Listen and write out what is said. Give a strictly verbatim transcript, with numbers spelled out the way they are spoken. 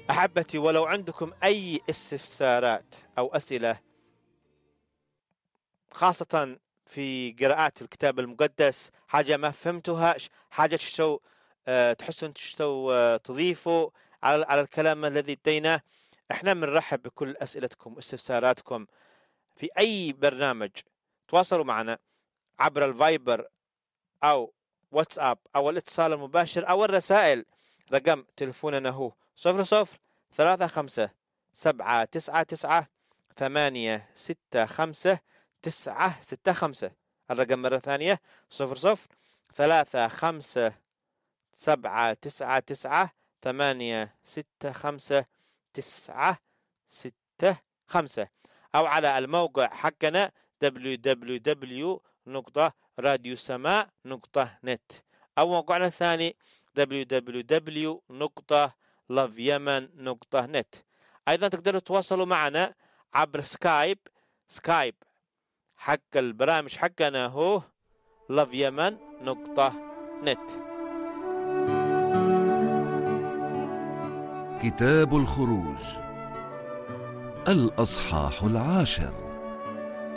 أحبتي، ولو عندكم أي استفسارات أو أسئلة خاصة في قراءات الكتاب المقدس، حاجة ما فهمتوها، حاجة تشتو أه تحسون تشتو أه تضيفوا على على الكلام الذي اديناه، احنا بنرحب بكل أسئلتكم واستفساراتكم في أي برنامج. تواصلوا معنا عبر الفايبر أو واتساب أو الاتصال المباشر أو الرسائل. رقم تلفوننا هو صفر صفر ثلاثة خمسة سبعة تسعة تسعة ثمانية ستة خمسة تسعة ستة خمسة. الرقم مرة ثانية صفر صفر ثلاثة خمسة سبعة تسعة تسعة ثمانية ستة خمسة تسعة ستة خمسة، أو على الموقع حقنا دبليو دبليو دبليو نقطة راديو سماء نقطة نت، أو موقعنا الثاني دبليو دبليو دبليو نقطة لاف يمن نقطة نت. أيضا تقدروا تتواصلوا معنا عبر سكايب. سكايب حق البرامج حقنا هو لاف يمن نقطة نت. كتاب الخروج الأصحاح العاشر.